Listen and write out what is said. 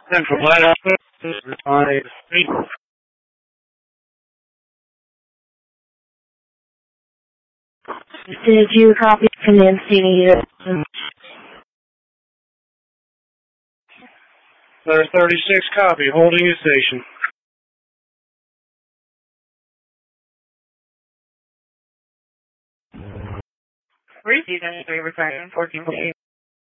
Central Lighthouse, responding to street. Did you copy command CD? Letter 36, copy, holding your station. Received 3 return 14.8.